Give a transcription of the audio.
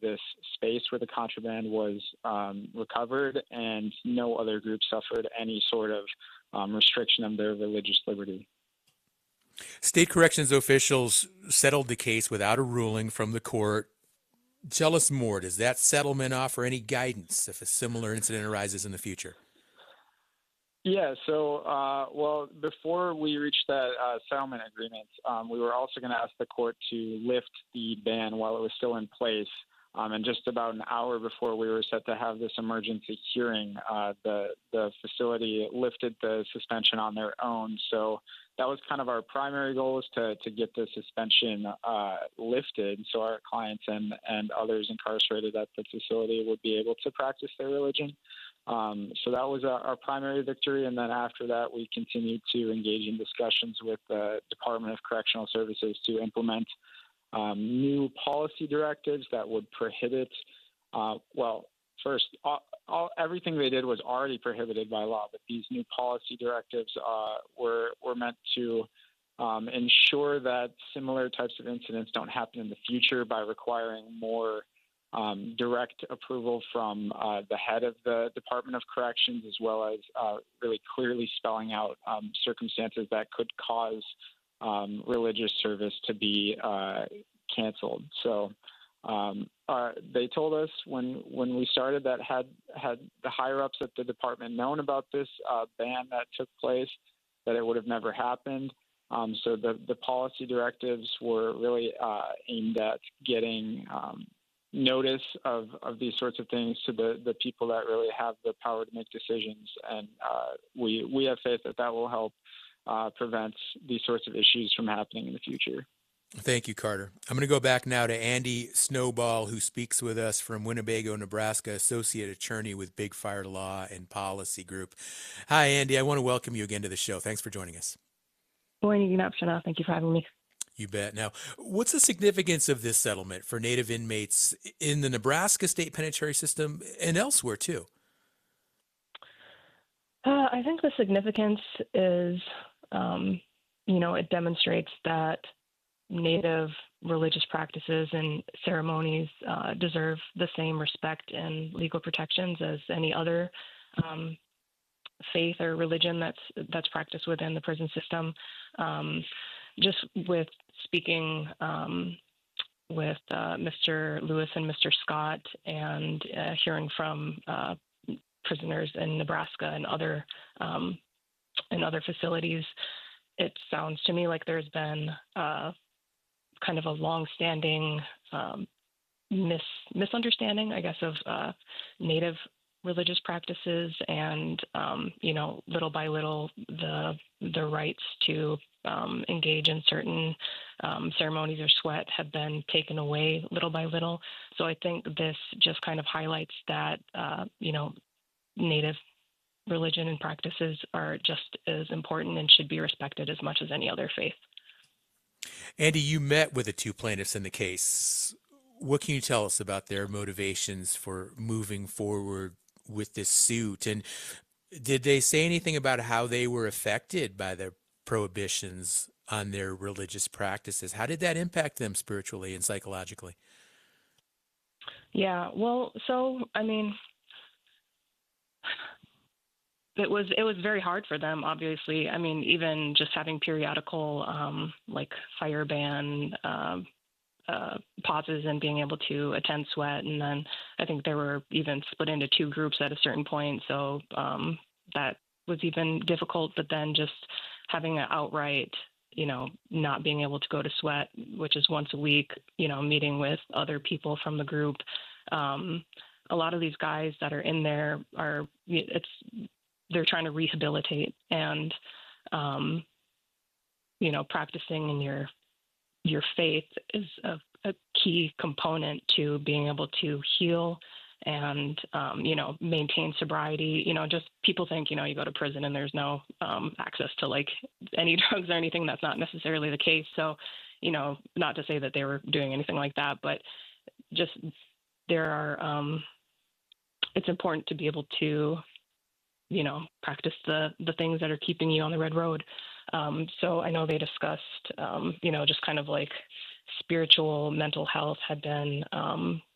this space where the contraband was recovered, and no other group suffered any sort of restriction of their religious liberty. State corrections officials settled the case without a ruling from the court. Tell us more. Does that settlement offer any guidance if a similar incident arises in the future? Yeah, so, well, before we reached that settlement agreement, we were also going to ask the court to lift the ban while it was still in place. And just about an hour before we were set to have this emergency hearing, the facility lifted the suspension on their own. So that was kind of our primary goal, was to get the suspension lifted so our clients and others incarcerated at the facility would be able to practice their religion. So that was our primary victory. And then after that, we continued to engage in discussions with the Department of Correctional Services to implement new policy directives that would prohibit, everything they did was already prohibited by law, but these new policy directives were meant to ensure that similar types of incidents don't happen in the future by requiring more direct approval from the head of the Department of Corrections, as well as really clearly spelling out circumstances that could cause religious service to be canceled. So they told us when we started that had the higher ups at the department known about this ban that took place, that it would have never happened. So the policy directives were really aimed at getting notice of these sorts of things to the people that really have the power to make decisions. And we have faith that will help prevent these sorts of issues from happening in the future. Thank you, Carter. I'm going to go back now to Andy Snowball, who speaks with us from Winnebago, Nebraska, Associate Attorney with Big Fire Law and Policy Group. Hi, Andy. I want to welcome you again to the show. Thanks for joining us. Morning, Shana. Thank you for having me. You bet. Now, what's the significance of this settlement for Native inmates in the Nebraska State Penitentiary System and elsewhere, too? I think the significance is, it demonstrates that Native religious practices and ceremonies deserve the same respect and legal protections as any other faith or religion that's practiced within the prison system. Just with speaking with Mr. Lewis and Mr. Scott and hearing from prisoners in Nebraska and other facilities, it sounds to me like there's been kind of a long-standing misunderstanding, I guess, of Native religious practices, and little by little the rights to engage in certain ceremonies or sweat have been taken away little by little. So I think this just kind of highlights that Native religion and practices are just as important and should be respected as much as any other faith. Andy, you met with the two plaintiffs in the case. What can you tell us about their motivations for moving forward with this suit? And did they say anything about how they were affected by the prohibitions on their religious practices? How did that impact them spiritually and psychologically? Yeah, well, so, I mean, it was very hard for them, obviously. I mean, even just having periodical like fire ban pauses and being able to attend sweat. And then I think they were even split into two groups at a certain point. So that was even difficult. But then just having an outright, not being able to go to sweat, which is once a week, meeting with other people from the group. A lot of these guys that are in there they're trying to rehabilitate, and, practicing in your faith is a key component to being able to heal and, maintain sobriety. Just people think, you go to prison and there's no access to like any drugs or anything. That's not necessarily the case. So, not to say that they were doing anything like that, but just there are, it's important to be able to, practice the things that are keeping you on the red road. So I know they discussed, just kind of like spiritual mental health had been